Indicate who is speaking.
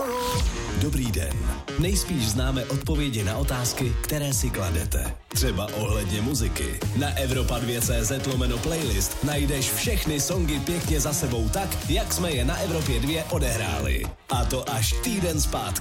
Speaker 1: Dobrý den. Nejspíš známe odpovědi na otázky, které si kladete. Třeba ohledně muziky. Na Evropa2.cz/playlist najdeš všechny songy pěkně za sebou tak, jak jsme je na Evropě 2 odehráli. A to až týden zpátky.